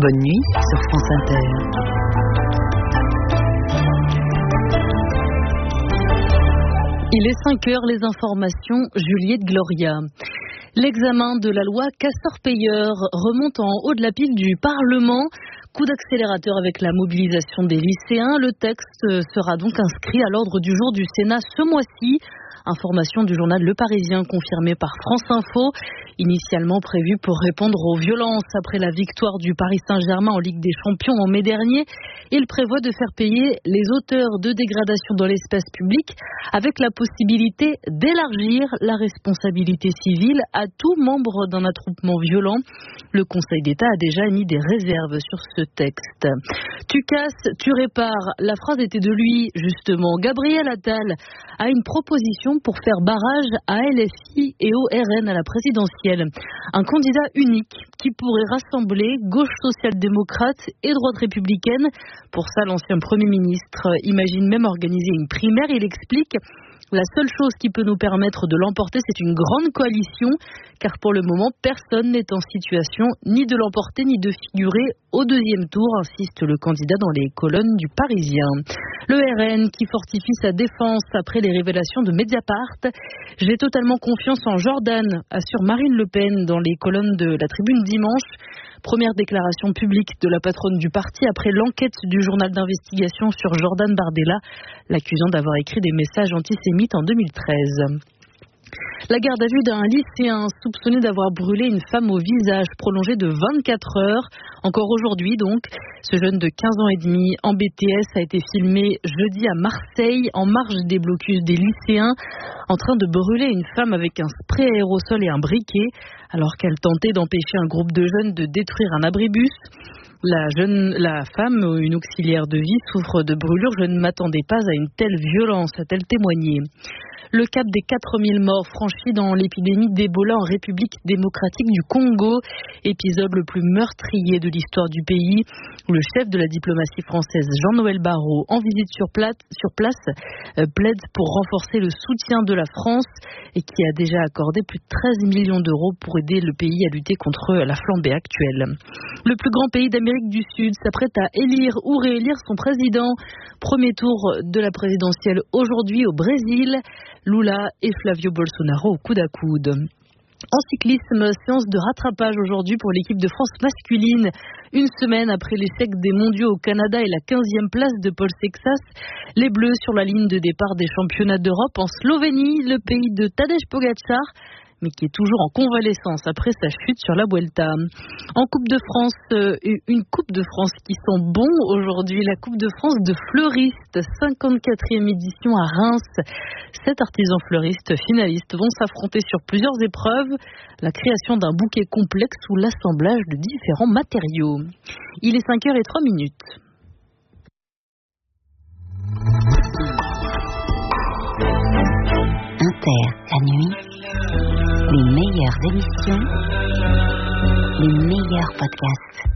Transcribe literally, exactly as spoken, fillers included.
Bonne nuit sur France Inter. Il est cinq heures, les informations, Juliette Gloria. L'examen de la loi casseur-payeur remonte en haut de la pile du Parlement. Coup d'accélérateur avec la mobilisation des lycéens. Le texte sera donc inscrit à l'ordre du jour du Sénat ce mois-ci. Information du journal Le Parisien confirmée par France Info. Initialement prévu pour répondre aux violences après la victoire du Paris Saint-Germain en Ligue des Champions en mai dernier, il prévoit de faire payer les auteurs de dégradations dans l'espace public avec la possibilité d'élargir la responsabilité civile à tout membre d'un attroupement violent. Le Conseil d'État a déjà émis des réserves sur ce texte. Tu casses, tu répares. La phrase était de lui, justement. Gabriel Attal a une proposition pour faire barrage à L F I et au R N à la présidentielle. Un candidat unique qui pourrait rassembler gauche social-démocrate et droite républicaine. Pour ça, l'ancien Premier ministre imagine même organiser une primaire. Il explique: la seule chose qui peut nous permettre de l'emporter, c'est une grande coalition, car pour le moment, personne n'est en situation ni de l'emporter ni de figurer au deuxième tour, insiste le candidat dans les colonnes du Parisien. Le R N qui fortifie sa défense après les révélations de Mediapart. J'ai totalement confiance en Jordan, assure Marine Le Pen dans les colonnes de la Tribune dimanche. Première déclaration publique de la patronne du parti après l'enquête du journal d'investigation sur Jordan Bardella, l'accusant d'avoir écrit des messages antisémites en deux mille treize. La garde à vue d'un lycéen soupçonné d'avoir brûlé une femme au visage prolongée de vingt-quatre heures. Encore aujourd'hui donc, ce jeune de quinze ans et demi en B T S a été filmé jeudi à Marseille en marge des blocus des lycéens en train de brûler une femme avec un spray aérosol et un briquet alors qu'elle tentait d'empêcher un groupe de jeunes de détruire un abribus. La jeune, la femme, une auxiliaire de vie, souffre de brûlures. Je ne m'attendais pas à une telle violence, a-t-elle témoigné. Le cap des quatre mille morts franchi dans l'épidémie d'Ebola en République démocratique du Congo, épisode le plus meurtrier de l'histoire du pays. Le chef de la diplomatie française, Jean-Noël Barrot, en visite sur place, sur place euh, plaide pour renforcer le soutien de la France et qui a déjà accordé plus de treize millions d'euros pour aider le pays à lutter contre la flambée actuelle. Le plus grand pays d'Amérique du Sud s'apprête à élire ou réélire son président. Premier tour de la présidentielle aujourd'hui au Brésil. Lula et Flavio Bolsonaro au coude à coude. En cyclisme, séance de rattrapage aujourd'hui pour l'équipe de France masculine. Une semaine après l'échec des mondiaux au Canada et la quinzième place de Paul Sexas, les Bleus sur la ligne de départ des championnats d'Europe en Slovénie, le pays de Tadej Pogačar, mais qui est toujours en convalescence après sa chute sur la Vuelta. En Coupe de France, euh, une Coupe de France qui sent bon aujourd'hui, la Coupe de France de fleuristes, cinquante-quatrième édition à Reims. Sept artisans fleuristes finalistes vont s'affronter sur plusieurs épreuves, la création d'un bouquet complexe ou l'assemblage de différents matériaux. Il est cinq heures trois minutes. Inter, la nuit, les meilleures émissions, les meilleurs podcasts.